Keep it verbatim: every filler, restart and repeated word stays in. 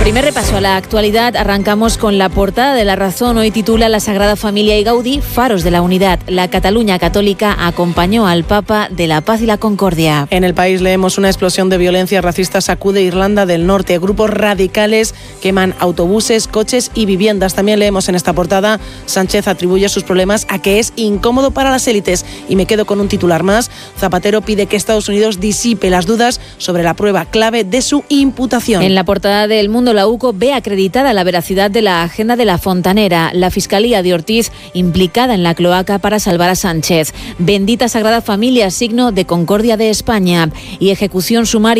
Primer repaso a la actualidad, arrancamos con la portada de La Razón. Hoy titula La Sagrada Familia y Gaudí, faros de la unidad. La Cataluña católica acompañó al Papa de la paz y la concordia. En El País leemos una explosión de violencia racista sacude Irlanda del Norte. Grupos radicales queman autobuses, coches y viviendas. También leemos en esta portada, Sánchez atribuye sus problemas a que es incómodo para las élites. Y me quedo con un titular más. Zapatero pide que Estados Unidos disipe las dudas sobre la prueba clave de su imputación. En la portada de El Mundo, la U C O ve acreditada la veracidad de la agenda de la Fontanera. La Fiscalía de Ortiz implicada en la cloaca para salvar a Sánchez. Bendita Sagrada Familia, signo de concordia de España. Y ejecución sumaria